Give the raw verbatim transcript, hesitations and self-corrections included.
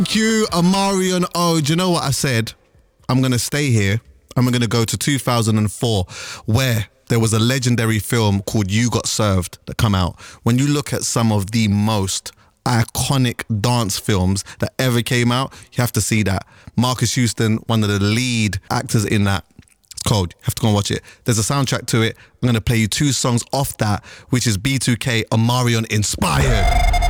Thank you, Omarion O. Do you know what I said? I'm going to stay here. I'm going to go to two thousand four, where there was a legendary film called You Got Served that come out. When you look at some of the most iconic dance films that ever came out, you have to see that. Marcus Houston, one of the lead actors in that. It's cold. You have to go and watch it. There's a soundtrack to it. I'm going to play you two songs off that, which is B two K, Omarion Inspired.